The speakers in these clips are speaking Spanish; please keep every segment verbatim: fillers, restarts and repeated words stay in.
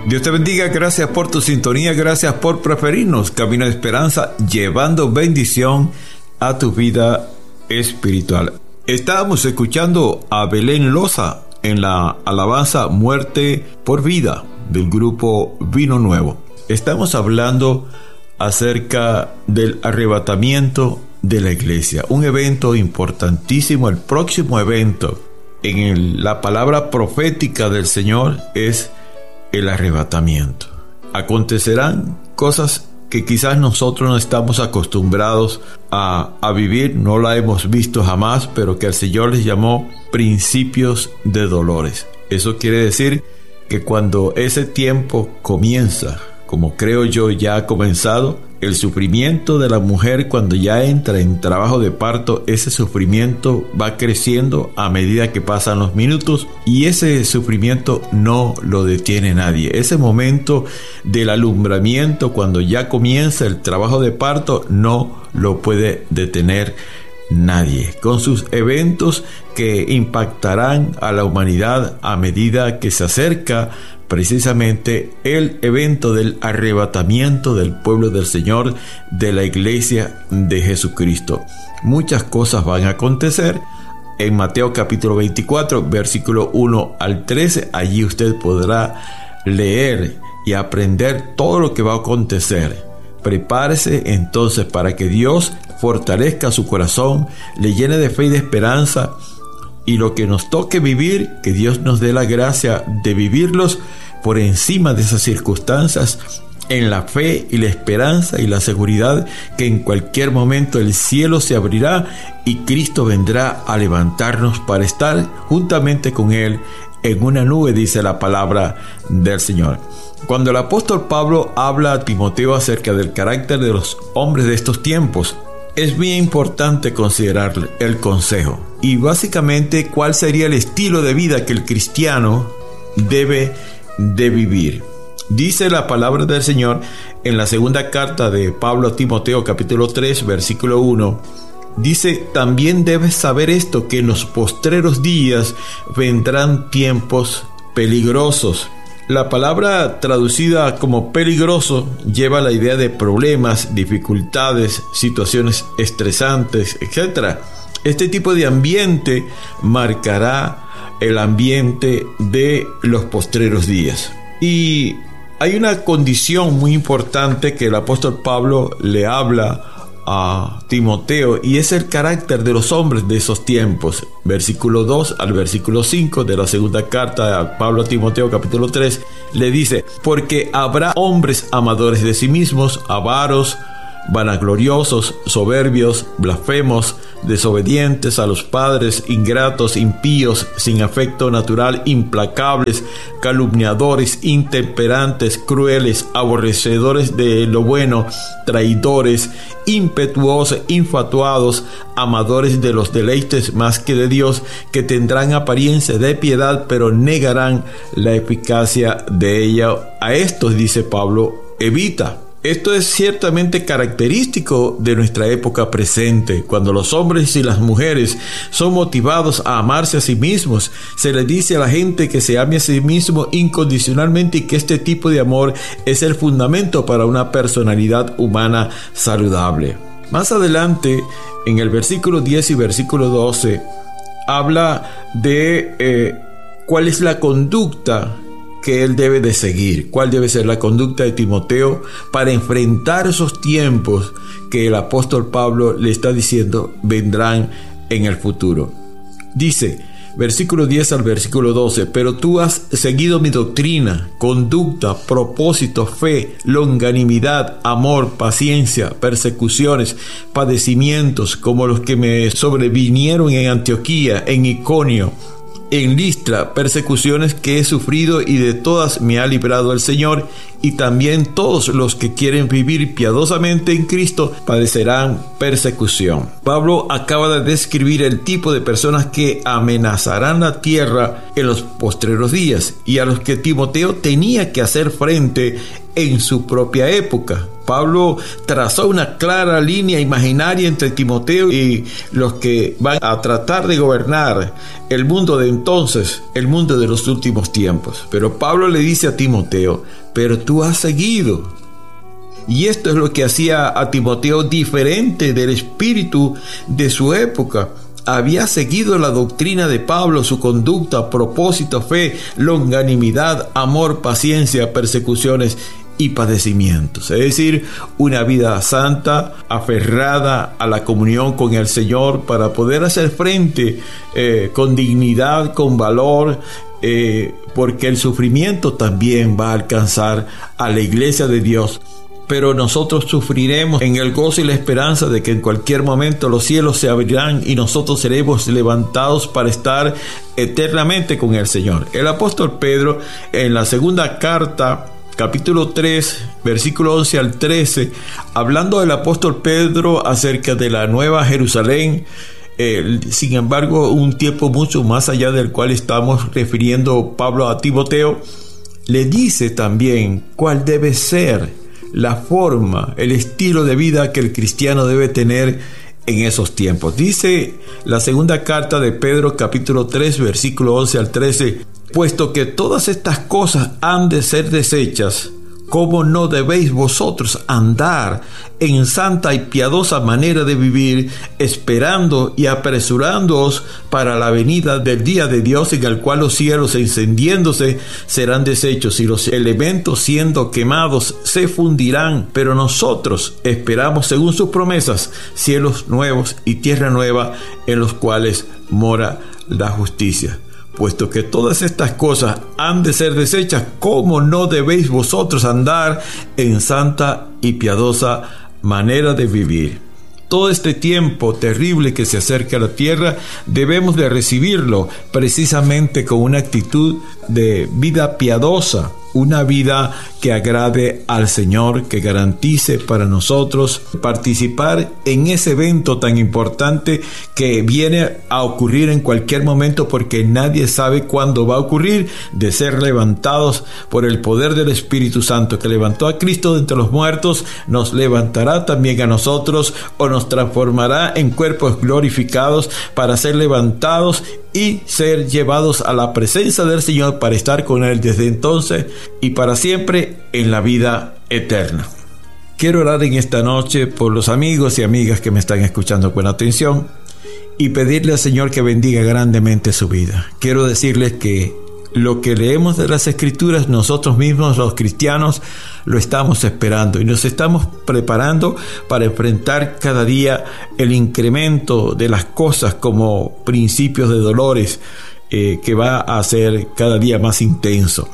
Dios te bendiga, gracias por tu sintonía, gracias por preferirnos. Camino de Esperanza, llevando bendición a tu vida espiritual. Estábamos escuchando a Belén Loza en la alabanza Muerte por Vida del grupo Vino Nuevo. Estamos hablando acerca del arrebatamiento de la iglesia, un evento importantísimo. El próximo evento en el, la palabra profética del Señor es el arrebatamiento. Acontecerán cosas que quizás nosotros no estamos acostumbrados a, a vivir, no la hemos visto jamás, pero que el Señor les llamó principios de dolores. Eso quiere decir que cuando ese tiempo comienza, como creo yo ya ha comenzado, el sufrimiento de la mujer cuando ya entra en trabajo de parto, ese sufrimiento va creciendo a medida que pasan los minutos y ese sufrimiento no lo detiene nadie. Ese momento del alumbramiento, cuando ya comienza el trabajo de parto, no lo puede detener nadie, con sus eventos que impactarán a la humanidad a medida que se acerca precisamente el evento del arrebatamiento del pueblo del Señor, de la iglesia de Jesucristo. Muchas cosas van a acontecer. En Mateo capítulo veinticuatro, versículo uno al trece, allí usted podrá leer y aprender todo lo que va a acontecer. Prepárese entonces para que Dios fortalezca su corazón, le llene de fe y de esperanza, y lo que nos toque vivir, que Dios nos dé la gracia de vivirlos por encima de esas circunstancias, en la fe y la esperanza y la seguridad que en cualquier momento el cielo se abrirá y Cristo vendrá a levantarnos para estar juntamente con Él en una nube, dice la palabra del Señor. Cuando el apóstol Pablo habla a Timoteo acerca del carácter de los hombres de estos tiempos, es bien importante considerar el consejo y básicamente cuál sería el estilo de vida que el cristiano debe de vivir. Dice la palabra del Señor en la segunda carta de Pablo a Timoteo, capítulo tres, versículo uno. Dice: también debes saber esto, que en los postreros días vendrán tiempos peligrosos. La palabra traducida como peligroso lleva la idea de problemas, dificultades, situaciones estresantes, etcétera. Este tipo de ambiente marcará el ambiente de los postreros días. Y hay una condición muy importante que el apóstol Pablo le habla a Timoteo, y es el carácter de los hombres de esos tiempos. Versículo dos al versículo cinco de la segunda carta de Pablo a Timoteo, capítulo tres, le dice: porque habrá hombres amadores de sí mismos, avaros, vanagloriosos, soberbios, blasfemos, desobedientes a los padres, ingratos, impíos, sin afecto natural, implacables, calumniadores, intemperantes, crueles, aborrecedores de lo bueno, traidores, impetuosos, infatuados, amadores de los deleites más que de Dios, que tendrán apariencia de piedad, pero negarán la eficacia de ella. A estos, dice Pablo, evita. Esto es ciertamente característico de nuestra época presente, cuando los hombres y las mujeres son motivados a amarse a sí mismos. Se le dice a la gente que se ame a sí mismo incondicionalmente y que este tipo de amor es el fundamento para una personalidad humana saludable. Más adelante, en el versículo diez y versículo doce, habla de eh, cuál es la conducta que él debe de seguir, cuál debe ser la conducta de Timoteo para enfrentar esos tiempos que el apóstol Pablo le está diciendo vendrán en el futuro. Dice, versículo diez al versículo doce: pero tú has seguido mi doctrina, conducta, propósito, fe, longanimidad, amor, paciencia, persecuciones, padecimientos, como los que me sobrevinieron en Antioquía, en Iconio, en Listra, persecuciones que he sufrido, y de todas me ha librado el Señor, y también todos los que quieren vivir piadosamente en Cristo padecerán persecución. Pablo acaba de describir el tipo de personas que amenazarán la tierra en los postreros días, y a los que Timoteo tenía que hacer frente en su propia época. Pablo trazó una clara línea imaginaria entre Timoteo y los que van a tratar de gobernar el mundo de entonces, el mundo de los últimos tiempos. Pero Pablo le dice a Timoteo, pero tú has seguido. Y esto es lo que hacía a Timoteo diferente del espíritu de su época. Había seguido la doctrina de Pablo, su conducta, propósito, fe, longanimidad, amor, paciencia, persecuciones y padecimientos. Es decir, una vida santa, aferrada a la comunión con el Señor para poder hacer frente eh, con dignidad, con valor, eh, porque el sufrimiento también va a alcanzar a la iglesia de Dios. Pero nosotros sufriremos en el gozo y la esperanza de que en cualquier momento los cielos se abrirán y nosotros seremos levantados para estar eternamente con el Señor. El apóstol Pedro, en la segunda carta, capítulo tres, versículo once al trece, hablando del apóstol Pedro acerca de la nueva Jerusalén, eh, sin embargo, un tiempo mucho más allá del cual estamos refiriendo Pablo a Timoteo, le dice también cuál debe ser la forma, el estilo de vida que el cristiano debe tener en esos tiempos. Dice la segunda carta de Pedro, capítulo tres, versículo once al trece, puesto que todas estas cosas han de ser deshechas, ¿cómo no debéis vosotros andar en santa y piadosa manera de vivir, esperando y apresurándoos para la venida del día de Dios, en el cual los cielos encendiéndose serán deshechos y los elementos siendo quemados se fundirán? Pero nosotros esperamos, según sus promesas, cielos nuevos y tierra nueva en los cuales mora la justicia. Puesto que todas estas cosas han de ser deshechas, ¿cómo no debéis vosotros andar en santa y piadosa manera de vivir? Todo este tiempo terrible que se acerca a la tierra debemos de recibirlo precisamente con una actitud de vida piadosa, una vida que agrade al Señor, que garantice para nosotros participar en ese evento tan importante que viene a ocurrir en cualquier momento, porque nadie sabe cuándo va a ocurrir, de ser levantados por el poder del Espíritu Santo que levantó a Cristo de entre los muertos. Nos levantará también a nosotros o nos transformará en cuerpos glorificados para ser levantados y ser llevados a la presencia del Señor para estar con Él desde entonces y para siempre en la vida eterna. Quiero orar en esta noche por los amigos y amigas que me están escuchando con atención y pedirle al Señor que bendiga grandemente su vida. Quiero decirles que lo que leemos de las Escrituras, nosotros mismos los cristianos lo estamos esperando y nos estamos preparando para enfrentar cada día el incremento de las cosas como principios de dolores eh, que va a ser cada día más intenso.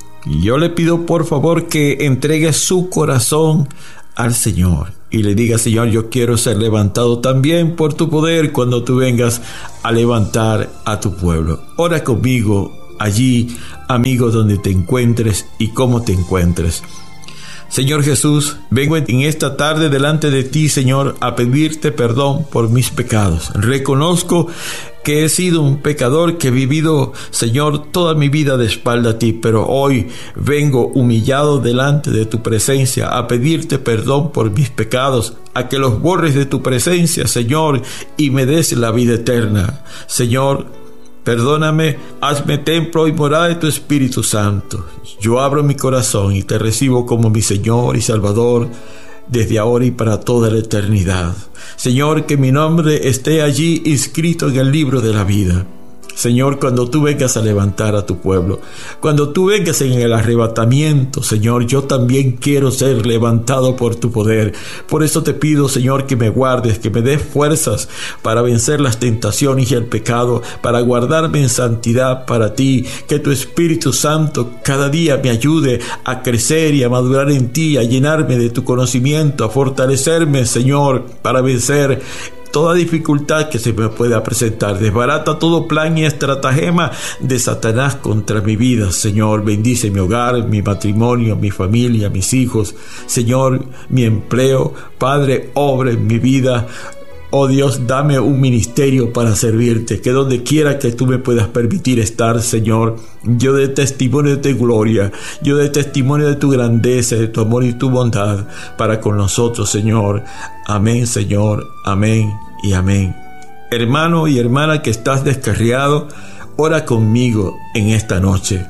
Y yo le pido por favor que entregue su corazón al Señor y le diga: Señor, yo quiero ser levantado también por tu poder cuando tú vengas a levantar a tu pueblo. Ora conmigo allí, amigo, donde te encuentres y cómo te encuentres. Señor Jesús, vengo en esta tarde delante de ti, Señor, a pedirte perdón por mis pecados. Reconozco que he sido un pecador, que he vivido, Señor, toda mi vida de espalda a ti, pero hoy vengo humillado delante de tu presencia a pedirte perdón por mis pecados, a que los borres de tu presencia, Señor, y me des la vida eterna. Señor, perdóname, hazme templo y morada de tu Espíritu Santo. Yo abro mi corazón y te recibo como mi Señor y Salvador desde ahora y para toda la eternidad. Señor, que mi nombre esté allí inscrito en el libro de la vida. Señor, cuando tú vengas a levantar a tu pueblo, cuando tú vengas en el arrebatamiento, Señor, yo también quiero ser levantado por tu poder. Por eso te pido, Señor, que me guardes, que me des fuerzas para vencer las tentaciones y el pecado, para guardarme en santidad para ti, que tu Espíritu Santo cada día me ayude a crecer y a madurar en ti, a llenarme de tu conocimiento, a fortalecerme, Señor, para vencer toda dificultad que se me pueda presentar. Desbarata todo plan y estratagema de Satanás contra mi vida. Señor, bendice mi hogar, mi matrimonio, mi familia, mis hijos. Señor, mi empleo. Padre, obra en mi vida. Oh Dios, dame un ministerio para servirte, que donde quiera que tú me puedas permitir estar, Señor, yo dé testimonio de tu gloria, yo dé testimonio de tu grandeza, de tu amor y tu bondad para con nosotros, Señor. Amén, Señor, amén y amén. Hermano y hermana que estás descarriado, ora conmigo en esta noche.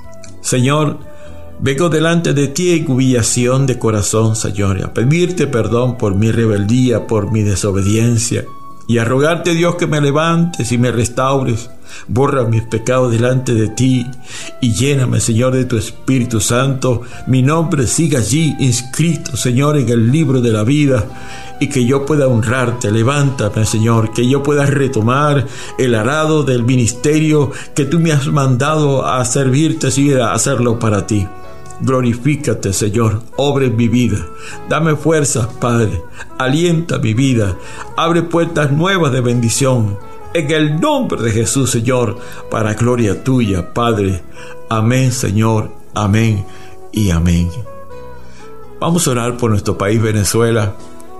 Señor, vengo delante de ti en humillación de corazón, Señor, a pedirte perdón por mi rebeldía, por mi desobediencia, y a rogarte, Dios, que me levantes y me restaures. Borra mis pecados delante de ti y lléname, Señor, de tu Espíritu Santo. Mi nombre siga allí inscrito, Señor, en el libro de la vida, y que yo pueda honrarte. Levántame, Señor, que yo pueda retomar el arado del ministerio que tú me has mandado a servirte, Señor, a hacerlo para ti. Glorifícate, Señor, obra en mi vida. Dame fuerzas, Padre. Alienta mi vida. Abre puertas nuevas de bendición. En el nombre de Jesús, Señor, para gloria tuya, Padre. Amén, Señor. Amén y amén. Vamos a orar por nuestro país, Venezuela.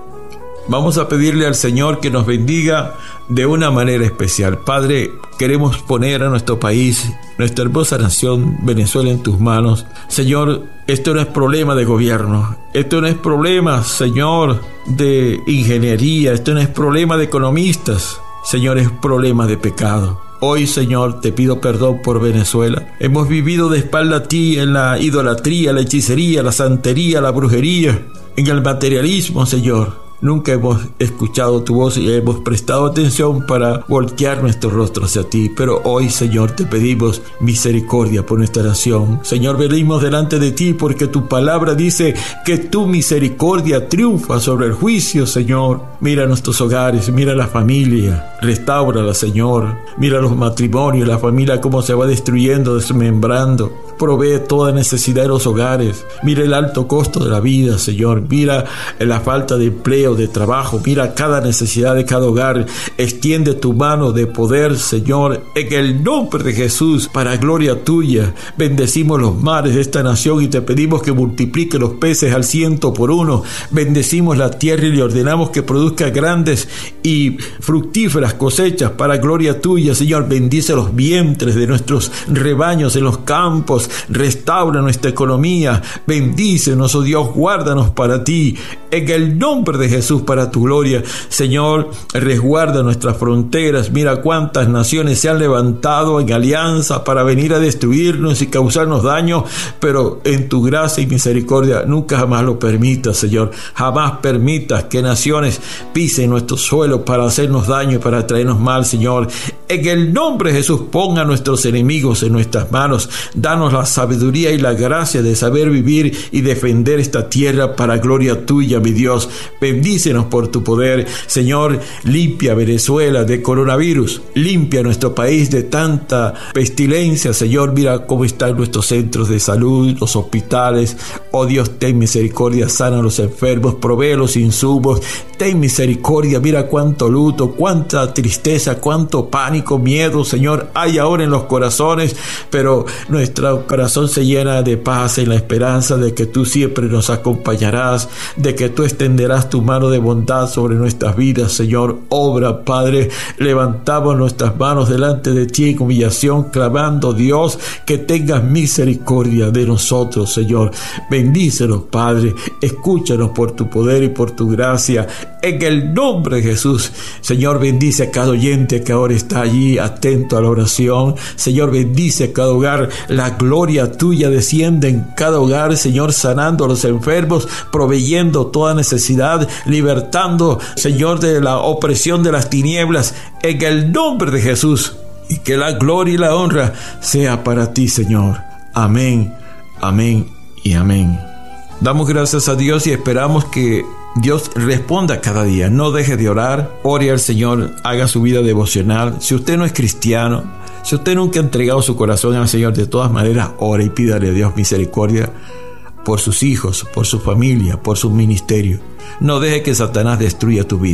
Vamos a pedirle al Señor que nos bendiga de una manera especial. Padre, queremos poner a nuestro país, nuestra hermosa nación Venezuela, en tus manos. Señor, esto no es problema de gobierno, esto no es problema, Señor, de ingeniería, esto no es problema de economistas, Señor, es problema de pecado. Hoy, Señor, te pido perdón por Venezuela. Hemos vivido de espalda a ti en la idolatría, la hechicería, la santería, la brujería, en el materialismo, Señor. Nunca hemos escuchado tu voz y hemos prestado atención para voltear nuestro rostro hacia ti. Pero hoy, Señor, te pedimos misericordia por nuestra nación. Señor, venimos delante de ti porque tu palabra dice que tu misericordia triunfa sobre el juicio, Señor. Mira nuestros hogares, mira la familia, restáurala, Señor. Mira los matrimonios, la familia cómo se va destruyendo, desmembrando. Provee toda necesidad de los hogares. Mira el alto costo de la vida, Señor. Mira la falta de empleo, de trabajo. Mira cada necesidad de cada hogar. Extiende tu mano de poder, Señor, en el nombre de Jesús, para gloria tuya. Bendecimos los mares de esta nación y te pedimos que multiplique los peces al ciento por uno. Bendecimos la tierra y le ordenamos que produzca grandes y fructíferas cosechas para gloria tuya, Señor. Bendice los vientres de nuestros rebaños en los campos. Restaura nuestra economía. Bendícenos, oh Dios, guárdanos para ti. En el nombre de Jesús, para tu gloria, Señor, resguarda nuestras fronteras. Mira cuántas naciones se han levantado en alianza para venir a destruirnos y causarnos daño, pero en tu gracia y misericordia nunca jamás lo permitas, Señor. Jamás permitas que naciones pisen nuestro suelo para hacernos daño y para traernos mal, Señor. En el nombre de Jesús, ponga a nuestros enemigos en nuestras manos. Danos la sabiduría y la gracia de saber vivir y defender esta tierra para gloria tuya, mi Dios. Bendícenos por tu poder, Señor. Limpia Venezuela de coronavirus, limpia nuestro país de tanta pestilencia, Señor. Mira cómo están nuestros centros de salud, los hospitales. Oh Dios, ten misericordia, sana a los enfermos, provee los insumos, ten misericordia. Mira cuánto luto, cuánta tristeza, cuánto pánico, miedo, Señor, hay ahora en los corazones, pero nuestro corazón se llena de paz en la esperanza de que tú siempre nos acompañarás, de que tú extenderás tu mano de bondad sobre nuestras vidas, Señor. Obra, Padre. Levantamos nuestras manos delante de ti en humillación, clamando, Dios, que tengas misericordia de nosotros, Señor. Bendícenos, Padre. Escúchanos por tu poder y por tu gracia. En el nombre de Jesús, Señor, bendice a cada oyente que ahora está allí atento a la oración. Señor, bendice a cada hogar. La gloria tuya desciende en cada hogar, Señor, sanando a los enfermos, proveyendo toda necesidad, libertando, Señor, de la opresión de las tinieblas, en el nombre de Jesús. Y que la gloria y la honra sea para ti, Señor. Amén, amén y amén. Damos gracias a Dios y esperamos que Dios responda cada día. No deje de orar, ore al Señor, haga su vida devocional. Si usted no es cristiano, si usted nunca ha entregado su corazón al Señor, de todas maneras, ore y pídale a Dios misericordia por sus hijos, por su familia, por su ministerio. No deje que Satanás destruya tu vida.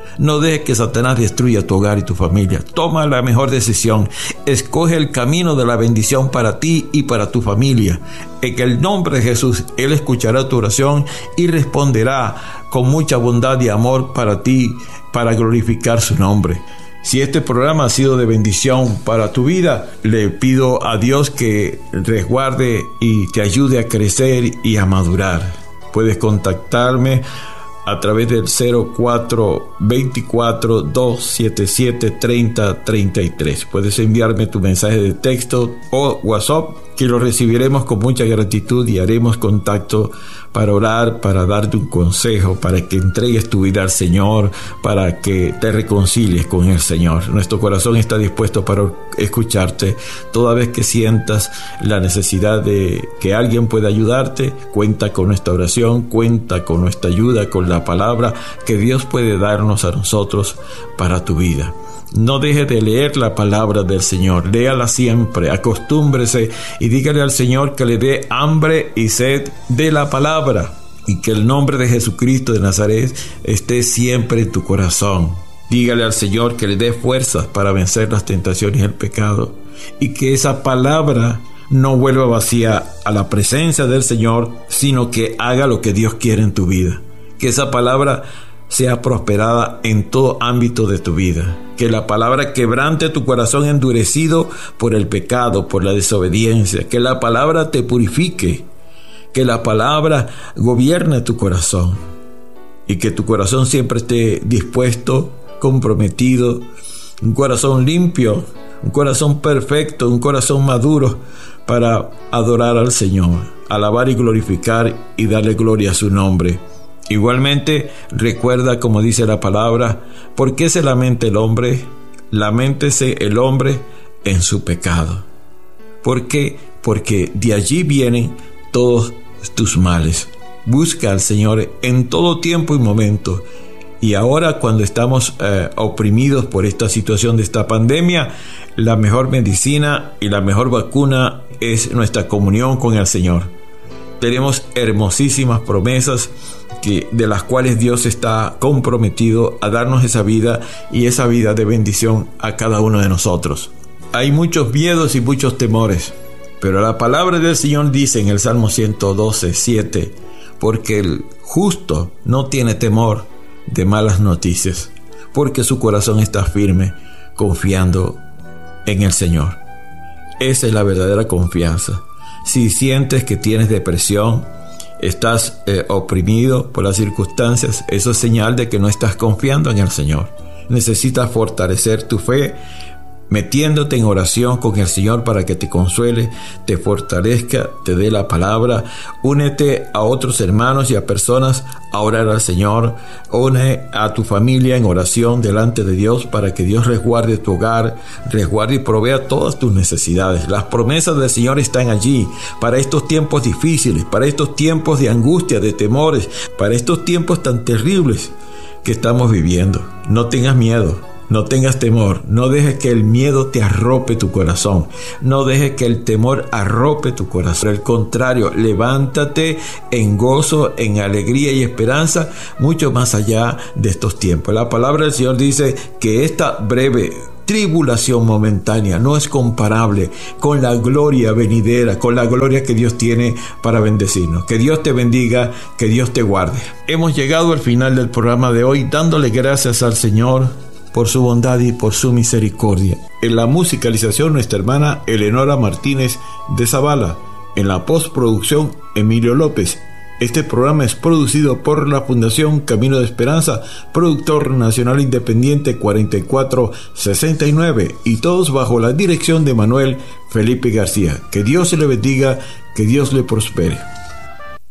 No dejes que Satanás destruya tu hogar y tu familia. Toma la mejor decisión. Escoge el camino de la bendición para ti y para tu familia. En el nombre de Jesús, Él escuchará tu oración y responderá con mucha bondad y amor para ti, para glorificar su nombre. Si este programa ha sido de bendición para tu vida, le pido a Dios que resguarde y te ayude a crecer y a madurar. Puedes contactarme a través del cero cuatro veinticuatro, doscientos setenta y siete, treinta treinta y tres. Puedes enviarme tu mensaje de texto o WhatsApp, que lo recibiremos con mucha gratitud y haremos contacto para orar, para darte un consejo, para que entregues tu vida al Señor, para que te reconcilies con el Señor. Nuestro corazón está dispuesto para escucharte. Toda vez que sientas la necesidad de que alguien pueda ayudarte, cuenta con nuestra oración, cuenta con nuestra ayuda, con la palabra que Dios puede darnos a nosotros para tu vida. No deje de leer la palabra del Señor, léala siempre, acostúmbrese y dígale al Señor que le dé hambre y sed de la palabra, y que el nombre de Jesucristo de Nazaret esté siempre en tu corazón. Dígale al Señor que le dé fuerzas para vencer las tentaciones y el pecado, y que esa palabra no vuelva vacía a la presencia del Señor, sino que haga lo que Dios quiere en tu vida. Que esa palabra sea prosperada en todo ámbito de tu vida. Que la palabra quebrante tu corazón endurecido por el pecado, por la desobediencia. Que la palabra te purifique. Que la palabra gobierne tu corazón. Y que tu corazón siempre esté dispuesto, comprometido. Un corazón limpio, un corazón perfecto, un corazón maduro para adorar al Señor, alabar y glorificar y darle gloria a su nombre. Igualmente, recuerda, como dice la palabra, ¿por qué se lamenta el hombre? Laméntese el hombre en su pecado. ¿Por qué? Porque de allí vienen todos tus males. Busca al Señor en todo tiempo y momento. Y ahora, cuando estamos eh, oprimidos por esta situación de esta pandemia, la mejor medicina y la mejor vacuna es nuestra comunión con el Señor. Tenemos hermosísimas promesas que, de las cuales Dios está comprometido a darnos esa vida y esa vida de bendición a cada uno de nosotros. Hay muchos miedos y muchos temores, pero la palabra del Señor dice en el Salmo ciento doce, siete, porque el justo no tiene temor de malas noticias, porque su corazón está firme, confiando en el Señor. Esa es la verdadera confianza. Si sientes que tienes depresión, estás eh, oprimido por las circunstancias, eso es señal de que no estás confiando en el Señor. Necesitas fortalecer tu fe metiéndote en oración con el Señor para que te consuele, te fortalezca, te dé la palabra. Únete a otros hermanos y a personas a orar al Señor. Une a tu familia en oración delante de Dios para que Dios resguarde tu hogar, resguarde y provea todas tus necesidades. Las promesas del Señor están allí para estos tiempos difíciles, para estos tiempos de angustia, de temores, para estos tiempos tan terribles que estamos viviendo. No tengas miedo. No tengas temor, no dejes que el miedo te arrope tu corazón, no dejes que el temor arrope tu corazón. Al contrario, levántate en gozo, en alegría y esperanza, mucho más allá de estos tiempos. La palabra del Señor dice que esta breve tribulación momentánea no es comparable con la gloria venidera, con la gloria que Dios tiene para bendecirnos. Que Dios te bendiga, que Dios te guarde. Hemos llegado al final del programa de hoy, dándole gracias al Señor por su bondad y por su misericordia. En la musicalización, nuestra hermana Eleonora Martínez de Zavala. En la postproducción, Emilio López. Este programa es producido por la Fundación Camino de Esperanza, productor nacional independiente cuarenta y cuatro sesenta y nueve, y todos bajo la dirección de Manuel Felipe García. Que Dios le bendiga, que Dios le prospere.